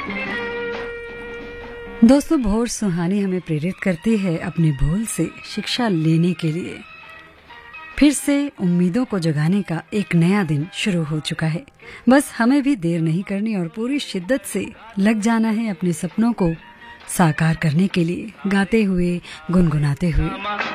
दोस्तों, भोर सुहानी हमें प्रेरित करती है अपनी भूल से शिक्षा लेने के लिए। फिर से उम्मीदों को जगाने का एक नया दिन शुरू हो चुका है। बस हमें भी देर नहीं करनी और पूरी शिद्दत से लग जाना है अपने सपनों को साकार करने के लिए, गाते हुए, गुनगुनाते हुए।